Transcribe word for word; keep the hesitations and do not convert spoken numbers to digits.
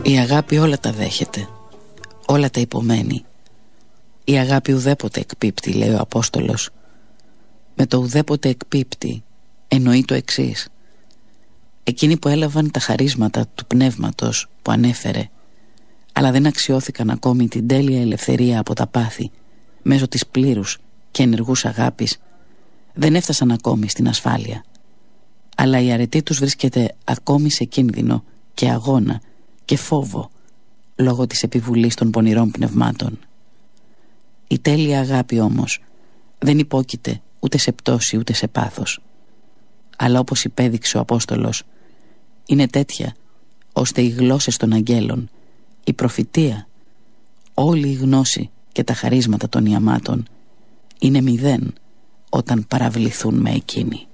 Η αγάπη όλα τα δέχεται, όλα τα υπομένει. Η αγάπη ουδέποτε εκπίπτει, λέει ο Απόστολος. Με το ουδέποτε εκπίπτει εννοεί το εξής: εκείνοι που έλαβαν τα χαρίσματα του πνεύματος που ανέφερε, αλλά δεν αξιώθηκαν ακόμη την τέλεια ελευθερία από τα πάθη μέσω της πλήρους και ενεργούς αγάπης, δεν έφτασαν ακόμη στην ασφάλεια, αλλά η αρετή τους βρίσκεται ακόμη σε κίνδυνο και αγώνα και φόβο λόγω της επιβουλής των πονηρών πνευμάτων. Η τέλεια αγάπη όμως δεν υπόκειται ούτε σε πτώση ούτε σε πάθος, αλλά όπως υπέδειξε ο Απόστολος, είναι τέτοια ώστε οι γλώσσες των αγγέλων, η προφητεία, όλη η γνώση και τα χαρίσματα των ιαμάτων είναι μηδέν όταν παραβληθούν με εκείνη.